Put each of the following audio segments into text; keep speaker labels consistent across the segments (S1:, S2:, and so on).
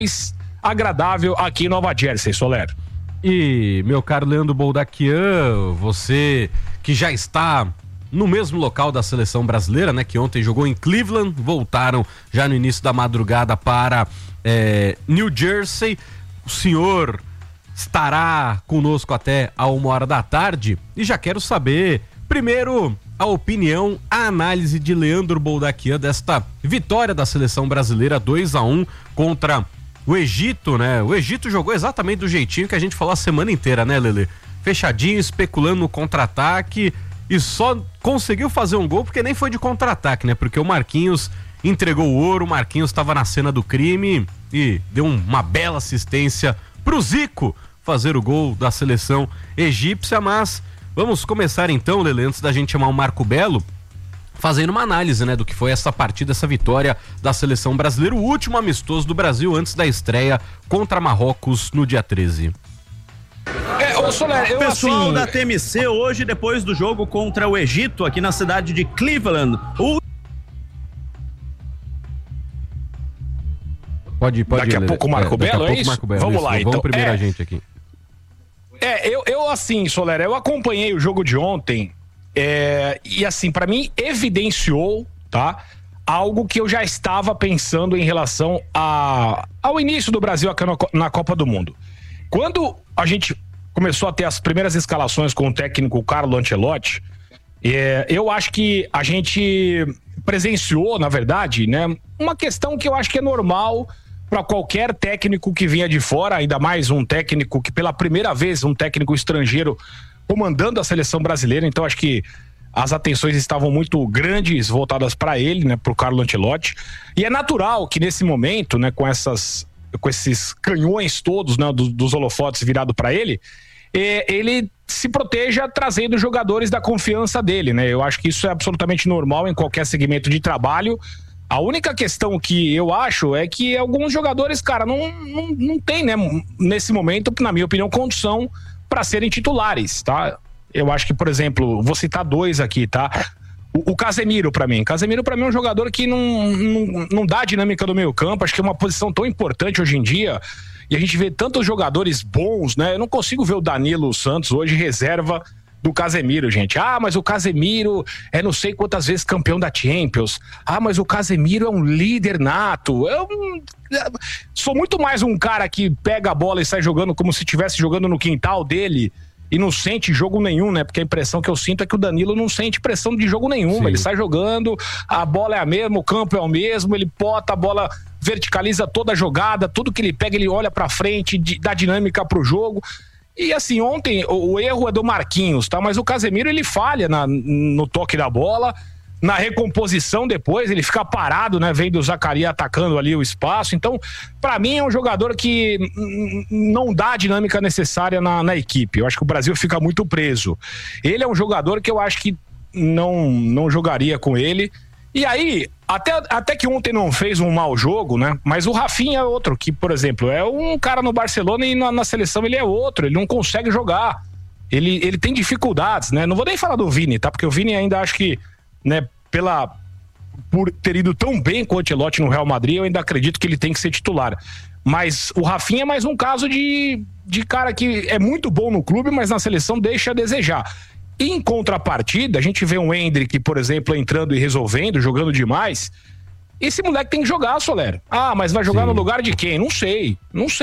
S1: agradável aqui em Nova Jersey, Soler.
S2: E, meu caro Leandro Boldaquian, você que já está no mesmo local da seleção brasileira, né, que ontem jogou em Cleveland, voltaram já no início da madrugada para New Jersey. O senhor estará conosco até a 1h da tarde e já quero saber, primeiro, a opinião, a análise de Leandro Boldaquian desta vitória da seleção brasileira 2-1 contra o Egito, né? O Egito jogou exatamente do jeitinho que a gente falou a semana inteira, né, Lelê? Fechadinho, especulando no contra-ataque e só conseguiu fazer um gol porque nem foi de contra-ataque, né? Porque o Marquinhos entregou o ouro, o Marquinhos estava na cena do crime e deu uma bela assistência pro Zico fazer o gol da seleção egípcia, mas vamos começar então, Lelê, antes da gente chamar o Marco Belo, fazendo uma análise, né, do que foi essa partida, essa vitória da seleção brasileira, o último amistoso do Brasil antes da estreia contra Marrocos no dia 13.
S3: Soler, pessoal da TMC, hoje, depois do jogo contra o Egito, aqui na cidade de Cleveland,
S2: Pode
S1: daqui a pouco o Marco Belo, é isso?
S2: Marco Belo,
S1: vamos
S2: isso.
S1: lá, então.
S2: Vamos primeiro a gente aqui.
S1: Eu assim, Soler, eu acompanhei o jogo de ontem e assim, pra mim, evidenciou, tá? Algo que eu já estava pensando em relação ao início do Brasil aqui na Copa do Mundo. Quando a gente começou a ter as primeiras escalações com o técnico Carlo Ancelotti, eu acho que a gente presenciou, na verdade, né, uma questão que eu acho que é normal para qualquer técnico que vinha de fora, ainda mais um técnico que pela primeira vez, um técnico estrangeiro comandando a seleção brasileira. Então acho que as atenções estavam muito grandes voltadas para ele, né, pro Carlo Ancelotti, e é natural que nesse momento, né, com esses canhões todos, né, dos holofotes virado para ele se proteja trazendo jogadores da confiança dele, né? Eu acho que isso é absolutamente normal em qualquer segmento de trabalho. A única questão que eu acho é que alguns jogadores, cara, não tem, né, nesse momento, na minha opinião, condição para serem titulares, tá? Eu acho que, por exemplo, vou citar dois aqui, tá? O Casemiro, pra mim. Casemiro, pra mim, é um jogador que não dá a dinâmica do meio campo. Acho que é uma posição tão importante hoje em dia. E a gente vê tantos jogadores bons, né? Eu não consigo ver o Danilo Santos hoje reserva do Casemiro, gente. Ah, mas o Casemiro é não sei quantas vezes campeão da Champions. Ah, mas o Casemiro é um líder nato. Eu sou muito mais um cara que pega a bola e sai jogando como se estivesse jogando no quintal dele e não sente jogo nenhum, né? Porque a impressão que eu sinto é que o Danilo não sente pressão de jogo nenhuma. Sim. Ele sai jogando, a bola é a mesma, o campo é o mesmo, ele bota a bola, verticaliza toda a jogada, tudo que ele pega ele olha pra frente, dá dinâmica pro jogo. E assim, ontem o erro é do Marquinhos, tá? Mas o Casemiro, ele falha no toque da bola, na recomposição depois, ele fica parado, né? Vendo o Zacarias atacando ali o espaço. Então, pra mim é um jogador que não dá a dinâmica necessária na equipe. Eu acho que o Brasil fica muito preso. Ele é um jogador que eu acho que não jogaria com ele. E aí, até que ontem não fez um mau jogo, né? Mas o Rafinha é outro, que, por exemplo, é um cara no Barcelona e na seleção ele é outro, ele não consegue jogar. Ele tem dificuldades, né? Não vou nem falar do Vini, tá? Porque o Vini ainda acho que, né, por ter ido tão bem com o Ancelotti no Real Madrid, eu ainda acredito que ele tem que ser titular. Mas o Rafinha é mais um caso de cara que é muito bom no clube, mas na seleção deixa a desejar. Em contrapartida, a gente vê um Endrick, por exemplo, entrando e resolvendo, jogando demais. Esse moleque tem que jogar, Soler. Ah, mas vai jogar no lugar de quem? Não sei,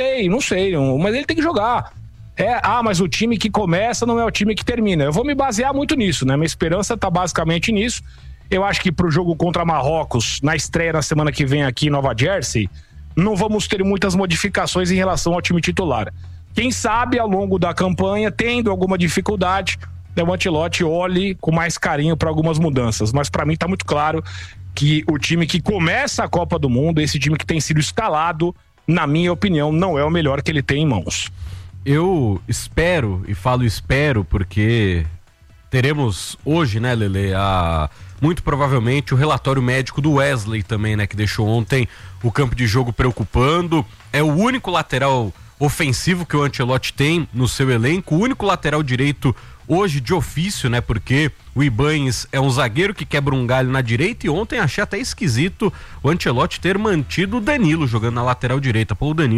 S1: mas ele tem que jogar. Mas o time que começa não é o time que termina. Eu vou me basear muito nisso, né? Minha esperança tá basicamente nisso. Eu acho que pro jogo contra Marrocos, na estreia na semana que vem aqui em Nova Jersey, não vamos ter muitas modificações em relação ao time titular. Quem sabe, ao longo da campanha, tendo alguma dificuldade, o Ancelotti olhe com mais carinho para algumas mudanças. Mas para mim tá muito claro que o time que começa a Copa do Mundo, esse time que tem sido escalado, na minha opinião, não é o melhor que ele tem em mãos.
S2: Eu espero, e falo espero porque teremos hoje, né, Lelê, muito provavelmente o relatório médico do Wesley também, né, que deixou ontem o campo de jogo preocupando. É o único lateral ofensivo que o Ancelotti tem no seu elenco, o único lateral direito hoje de ofício, né? Porque o Ibañez é um zagueiro que quebra um galho na direita e ontem achei até esquisito o Ancelotti ter mantido o Danilo jogando na lateral direita. Pô, o Danilo